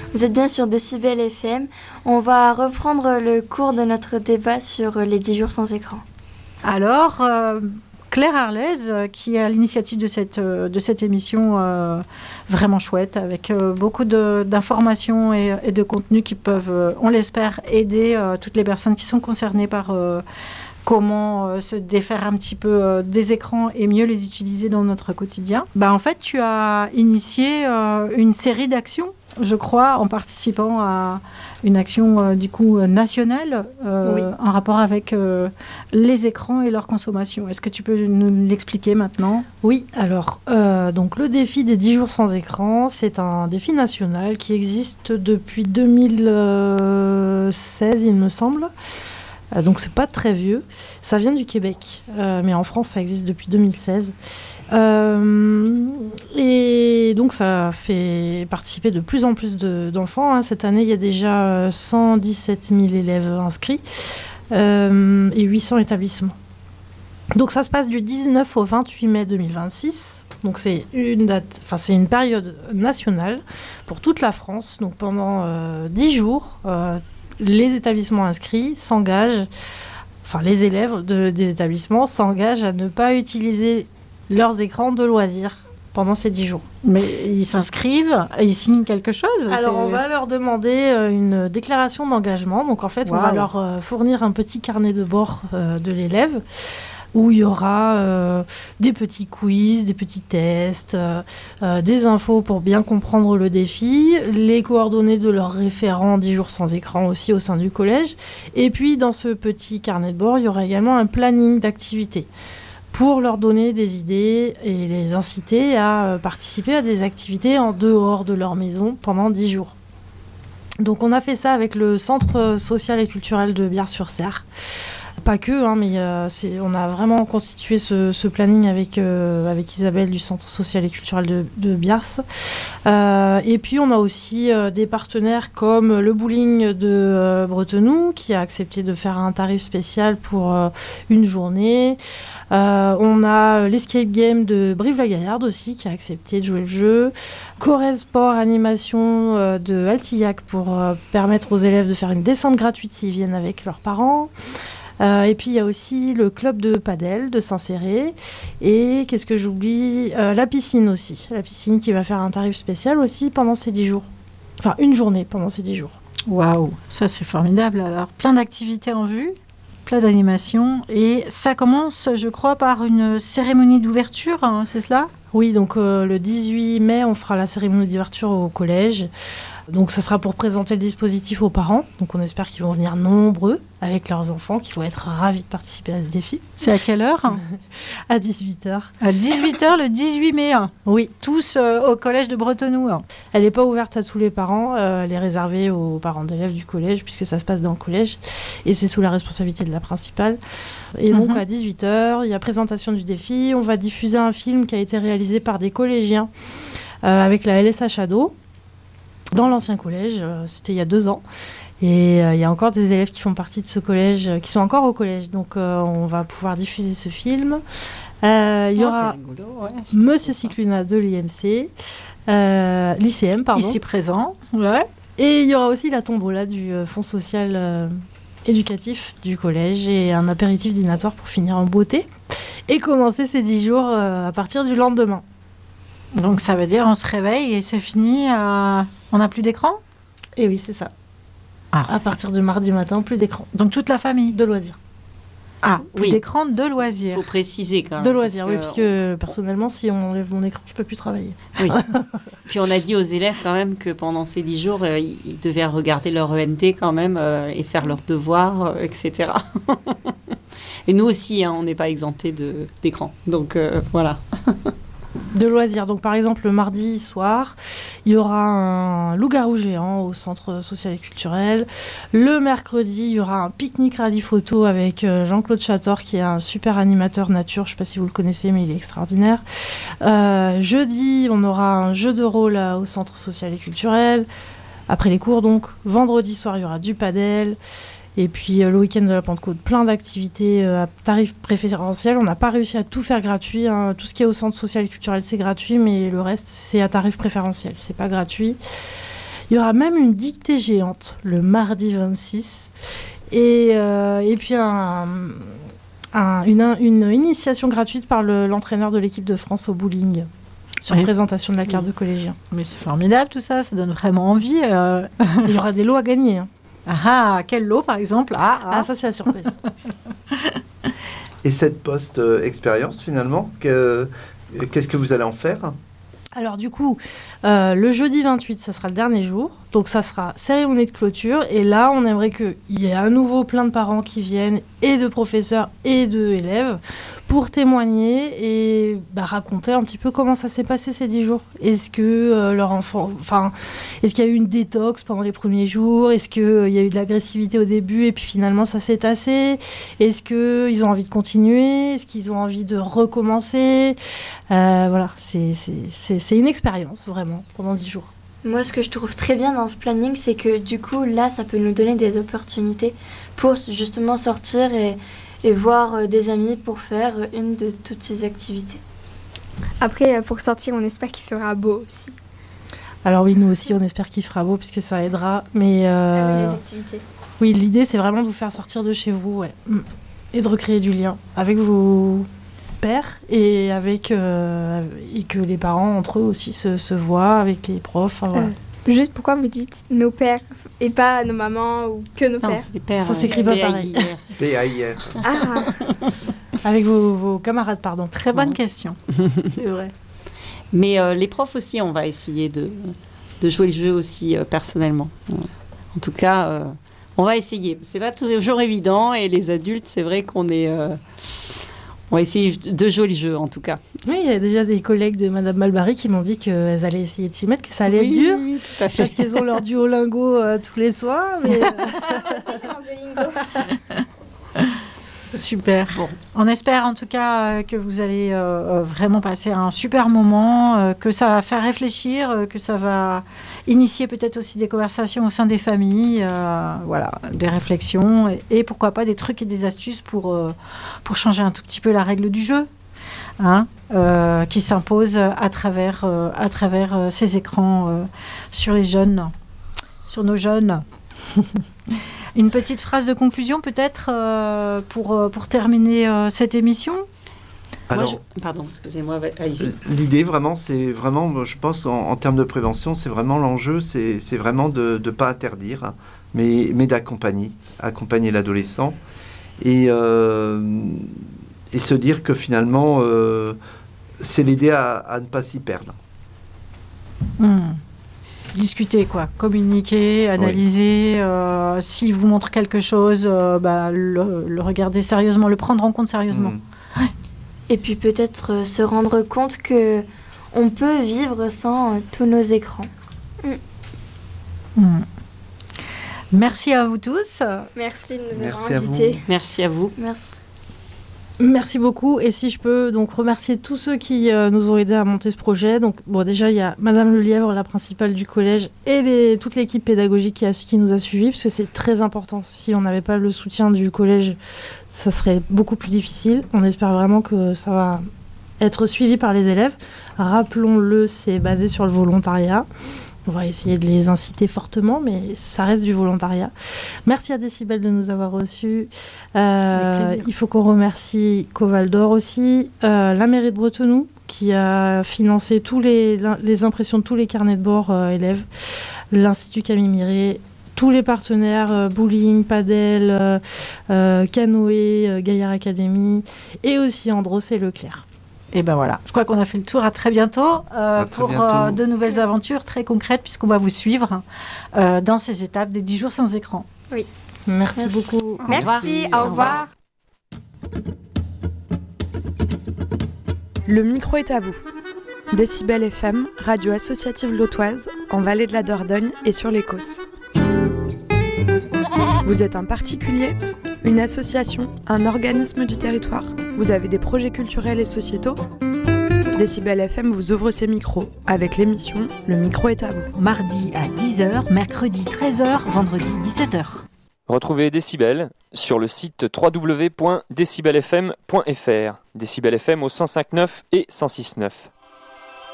Vous êtes bien sur Décibel FM. On va reprendre le cours de notre débat sur les 10 jours sans écran. Alors, Claire Arlaise, qui est à l'initiative de cette émission vraiment chouette, avec beaucoup d'informations et de contenus qui peuvent, on l'espère, aider toutes les personnes qui sont concernées par comment se défaire un petit peu des écrans et mieux les utiliser dans notre quotidien. En fait, tu as initié une série d'actions, je crois, en participant à une action nationale en rapport avec les écrans et leur consommation. Est-ce que tu peux nous l'expliquer maintenant ? Oui, alors donc le défi des 10 jours sans écran, c'est un défi national qui existe depuis 2016, il me semble. Donc c'est pas très vieux. Ça vient du Québec, mais en France ça existe depuis 2016. Et donc ça fait participer de plus en plus d'enfants. Cette année, il y a déjà 117 000 élèves inscrits et 800 établissements. Donc ça se passe du 19 au 28 mai 2026. Donc c'est une période nationale pour toute la France. Donc pendant 10 jours, les établissements inscrits s'engagent, les élèves des établissements s'engagent à ne pas utiliser leurs écrans de loisirs pendant ces 10 jours. Mais ils s'inscrivent, ils signent quelque chose ? Alors on va leur demander une déclaration d'engagement. Donc en fait, on va leur fournir un petit carnet de bord de l'élève où il y aura des petits quiz, des petits tests, des infos pour bien comprendre le défi, les coordonnées de leurs référents 10 jours sans écran aussi au sein du collège. Et puis dans ce petit carnet de bord, il y aura également un planning d'activités pour leur donner des idées et les inciter à participer à des activités en dehors de leur maison pendant 10 jours. Donc on a fait ça avec le Centre social et culturel de Biars-sur-Cère. Pas que, mais on a vraiment constitué ce planning avec Isabelle du Centre social et culturel de Biars. Et puis on a aussi des partenaires comme le bowling de Bretenoux qui a accepté de faire un tarif spécial pour une journée. On a l'escape game de Brive-la-Gaillarde aussi qui a accepté de jouer le jeu. Corrèze Sport Animation de Altillac pour permettre aux élèves de faire une descente gratuite s'ils viennent avec leurs parents. Et puis il y a aussi le club de padel de Saint-Céré et qu'est-ce que j'oublie, la piscine aussi, la piscine qui va faire un tarif spécial aussi pendant ces 10 jours, une journée pendant ces 10 jours. Waouh, ça c'est formidable. Alors plein d'activités en vue, plein d'animations et ça commence, je crois, par une cérémonie d'ouverture, c'est cela ? Oui, donc le 18 mai on fera la cérémonie d'ouverture au collège. Donc ça sera pour présenter le dispositif aux parents. Donc on espère qu'ils vont venir nombreux avec leurs enfants, qui vont être ravis de participer à ce défi. C'est à quelle heure ? À 18h. À 18h le 18 mai. Oui. Tous au collège de Bretenoux. Elle n'est pas ouverte à tous les parents. Elle est réservée aux parents d'élèves du collège, puisque ça se passe dans le collège. Et c'est sous la responsabilité de la principale. Et donc à 18h, il y a présentation du défi. On va diffuser un film qui a été réalisé par des collégiens avec la LSH Ado. Dans l'ancien collège, c'était il y a 2 ans. Et il y a encore des élèves qui font partie de ce collège, qui sont encore au collège. Donc on va pouvoir diffuser ce film. Il y aura Monsieur Cicluna de l'IMC, l'ICM, pardon. Ici présent. Ouais. Et il y aura aussi la tombola du Fonds social éducatif du collège et un apéritif dînatoire pour finir en beauté. Et commencer ces 10 jours à partir du lendemain. Donc ça veut dire on se réveille et c'est fini, on n'a plus d'écran ? Et oui, c'est ça. À partir du mardi matin, plus d'écran. Donc toute la famille ? De loisirs. Plus d'écran, de loisirs. Il faut préciser quand même. De loisirs, oui, puisque personnellement, si on enlève mon écran, je ne peux plus travailler. Oui. Puis on a dit aux élèves quand même que pendant ces 10 jours, ils devaient regarder leur ENT quand même et faire leurs devoirs, etc. Et nous aussi, on n'est pas exemptés d'écran. Donc voilà. De loisirs. Donc par exemple, le mardi soir, il y aura un loup-garou géant au centre social et culturel. Le mercredi, il y aura un pique-nique rallye photo avec Jean-Claude Chator, qui est un super animateur nature. Je ne sais pas si vous le connaissez, mais il est extraordinaire. Jeudi, on aura un jeu de rôle au centre social et culturel. Après les cours, donc. Vendredi soir, il y aura du padel. Et puis le week-end de la Pentecôte, plein d'activités à tarif préférentiel. On n'a pas réussi à tout faire gratuit. Tout ce qui est au centre social et culturel, c'est gratuit, mais le reste, c'est à tarif préférentiel. C'est pas gratuit. Il y aura même une dictée géante le mardi 26. Et puis une initiation gratuite par l'entraîneur de l'équipe de France au bowling sur présentation de la carte de collégien. Mais c'est formidable tout ça, ça donne vraiment envie. Il y aura des lots à gagner. Hein. Ah, quel lot par exemple? Ça c'est la surprise. Et cette post-expérience finalement, qu'est-ce que vous allez en faire? Alors du coup, le jeudi 28, ça sera le dernier jour. Donc ça sera cérémonie de clôture. Et là, on aimerait qu'il y ait à nouveau plein de parents qui viennent, et de professeurs et d'élèves, pour témoigner et raconter un petit peu comment ça s'est passé ces 10 jours. Est-ce que leur enfant... est-ce qu'il y a eu une détox pendant les premiers jours? Est-ce qu'il y a eu de l'agressivité au début et puis finalement ça s'est tassé? Est-ce qu'ils ont envie de continuer? Est-ce qu'ils ont envie de recommencer? Voilà, c'est une expérience vraiment pendant 10 jours. Moi, ce que je trouve très bien dans ce planning, c'est que du coup, là, ça peut nous donner des opportunités pour justement sortir et voir des amis pour faire une de toutes ces activités. Après, pour sortir, on espère qu'il fera beau aussi. Alors oui, nous aussi, on espère qu'il fera beau puisque ça aidera. Mais les activités. Oui, l'idée, c'est vraiment de vous faire sortir de chez vous, et de recréer du lien avec vos pères et avec et que les parents entre eux aussi se voient avec les profs. Voilà. Juste pourquoi vous dites nos pères et pas nos mamans ou que nos pères? C'est les pères. Ça s'écrit pas pareil. PAIR. Avec vos camarades, pardon. Très bonne question. C'est vrai. Mais les profs aussi, on va essayer de jouer le jeu aussi personnellement. En tout cas, on va essayer. C'est pas toujours évident et les adultes, c'est vrai qu'on est... on va essayer de jouer le jeu, en tout cas. Oui, il y a déjà des collègues de Madame Malbary qui m'ont dit qu'elles allaient essayer de s'y mettre, que ça allait être dur. Oui, tout à fait. Parce qu'elles ont leur Duolingo tous les soirs. Mais... Super. Bon. On espère en tout cas que vous allez vraiment passer un super moment, que ça va faire réfléchir, que ça va initier peut-être aussi des conversations au sein des familles, voilà, des réflexions et pourquoi pas des trucs et des astuces pour changer un tout petit peu la règle du jeu, hein, qui s'impose à travers ces écrans sur les jeunes, sur nos jeunes. Une petite phrase de conclusion peut-être pour terminer cette émission. Alors, pardon, excusez-moi, allez-y. L'idée vraiment, c'est vraiment, je pense, en termes de prévention, c'est vraiment l'enjeu, c'est vraiment de ne pas interdire, mais d'accompagner l'adolescent et se dire que finalement, c'est l'aider à ne pas s'y perdre. Discuter, quoi. Communiquer, analyser. Oui. S'il vous montre quelque chose, le regarder sérieusement, le prendre en compte sérieusement. Ouais. Et puis peut-être se rendre compte qu'on peut vivre sans tous nos écrans. Merci à vous tous. Merci de nous avoir invités. Merci à vous. Merci beaucoup. Et si je peux donc remercier tous ceux qui nous ont aidés à monter ce projet. Donc déjà il y a Madame Lelièvre, la principale du collège, et toute l'équipe pédagogique qui nous a suivis, parce que c'est très important. Si on n'avait pas le soutien du collège, ça serait beaucoup plus difficile. On espère vraiment que ça va être suivi par les élèves. Rappelons-le, c'est basé sur le volontariat. On va essayer de les inciter fortement, mais ça reste du volontariat. Merci à Décibel de nous avoir reçus. Il faut qu'on remercie Coval d'Or aussi, la mairie de Bretenoux, qui a financé les impressions de tous les carnets de bord élèves, l'Institut Camille Miret, tous les partenaires, bowling, padel, canoë, Gaillard Academy, et aussi Andros et Leclerc. Et ben voilà, je crois qu'on a fait le tour. À très bientôt pour de nouvelles aventures très concrètes, puisqu'on va vous suivre dans ces étapes des 10 jours sans écran. Oui. Merci beaucoup. Merci, au revoir. Le micro est à vous. Décibel FM, radio associative lotoise, en Vallée de la Dordogne et sur l'Écosse. Vous êtes un particulier, une association, un organisme du territoire. Vous avez des projets culturels et sociétaux. Décibel FM vous ouvre ses micros avec l'émission Le micro est à vous. Mardi à 10h, mercredi 13h, vendredi 17h. Retrouvez Décibel sur le site www.decibelfm.fr. Décibel FM au 105.9 et 106.9.